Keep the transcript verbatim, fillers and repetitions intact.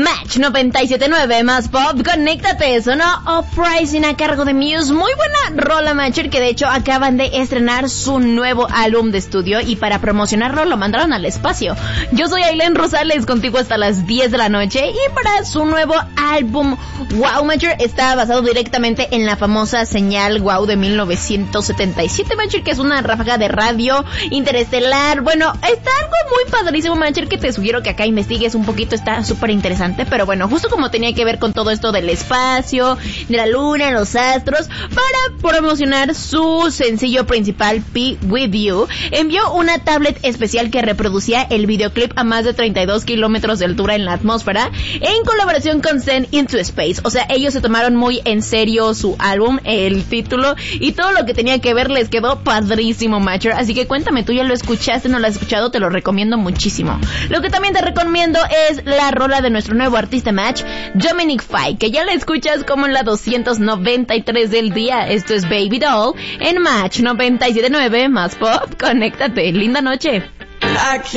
Match noventa y siete punto nueve más pop, conéctate. Sonó Uprising a cargo de Muse. Muy buena rola, Matcher, que de hecho acaban de estrenar su nuevo álbum de estudio y para promocionarlo lo mandaron al espacio. Yo soy Ailén Rosales, contigo hasta las diez de la noche, y para su nuevo álbum Wow, Matcher, está basado directamente en la famosa señal Wow de mil novecientos setenta y siete, Matcher, que es una ráfaga de radio interestelar. Bueno, está algo muy padrísimo, Matcher, que te sugiero que acá investigues un poquito, está súper interesante, pero bueno, justo como tenía que ver con todo esto del espacio, de la luna, los astros, para promocionar su sencillo principal, Be With You, envió una tablet especial que reproducía el videoclip a más de treinta y dos kilómetros de altura en la atmósfera, en colaboración con Send Into Space. O sea, ellos se tomaron muy en serio su álbum, el título, y todo lo que tenía que ver les quedó padrísimo, Matcher. Así que cuéntame, ¿tú ya lo escuchaste? ¿No lo has escuchado? Te lo recomiendo muchísimo. Lo que también te recomiendo es la rola de nuestro nuevo artista Match, Dominic Fike, que ya la escuchas como en la doscientos noventa y tres del día. Esto es Baby Doll en Match noventa y siete punto nueve más pop. Conéctate, linda noche.